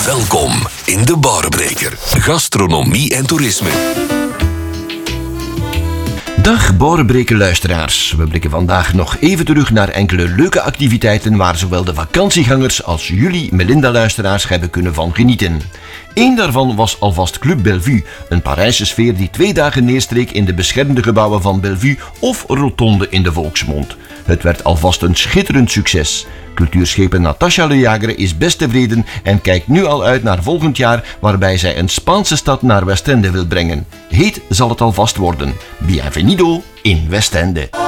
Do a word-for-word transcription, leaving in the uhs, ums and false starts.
Welkom in de Barbreker. Gastronomie en toerisme. Dag Barbreker luisteraars. We blikken vandaag nog even terug naar enkele leuke activiteiten waar zowel de vakantiegangers als jullie Melinda-luisteraars hebben kunnen van genieten. Eén daarvan was alvast Club Bellevue, een Parijse sfeer die twee dagen neerstreek in de beschermde gebouwen van Bellevue of Rotonde in de volksmond. Het werd alvast een schitterend succes. Cultuurschepen Natasha Le Jagre is best tevreden en kijkt nu al uit naar volgend jaar, waarbij zij een Spaanse stad naar Westende wil brengen. Heet zal het alvast worden. Bienvenido in Westende.